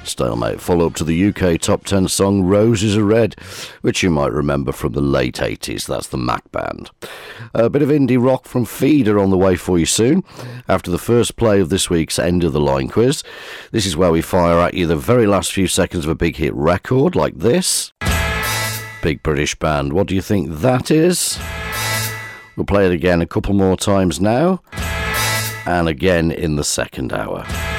Stalemate follow-up to the UK Top 10 song Roses Are Red, which you might remember from the late 80s. That's the Mac Band. A bit of indie rock from Feeder on the way for you soon, after the first play of this week's End of the Line quiz. This is where we fire at you the very last few seconds of a big hit record, like this. Big British Band, what do you think that is? We'll play it again a couple more times now, and again in the second hour.